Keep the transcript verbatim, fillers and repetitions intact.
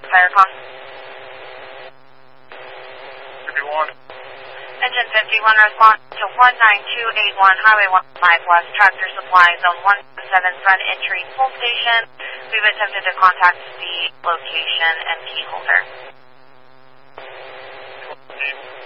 Fire con. fifty-one. Engine fifty-one, respond to one nine two eight one, Highway one five West, Tractor Supply, Zone one seven, front entry, pull station. We've attempted to contact the location and key holder. twenty.